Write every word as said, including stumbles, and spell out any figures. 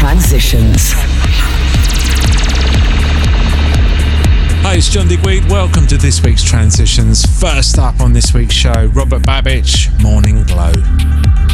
Transitions. Hi, it's John Digweed. Welcome to this week's Transitions. First up on this week's show, Robert Babich, Morning Glow.